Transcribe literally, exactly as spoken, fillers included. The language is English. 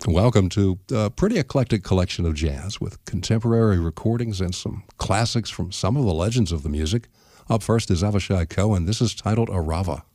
Welcome to a pretty eclectic collection of jazz with contemporary recordings and some classics from some of the legends of the music. Up first is Avishai Cohen. This is titled Arava.